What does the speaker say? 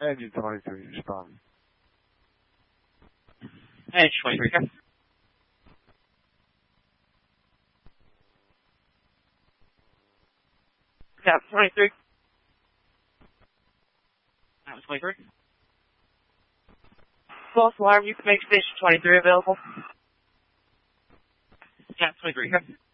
Engine 23, respond. Engine 23, okay. Yeah, 23. That was 23. False alarm, you can make station 23 available. Yeah, 23, okay.